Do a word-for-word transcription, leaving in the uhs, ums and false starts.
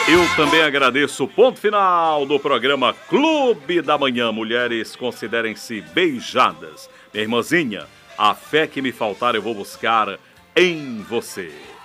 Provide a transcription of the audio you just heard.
Eu também agradeço. Ponto final do programa Clube da Manhã. Mulheres, considerem-se beijadas. Minha irmãzinha, a fé que me faltar eu vou buscar em você.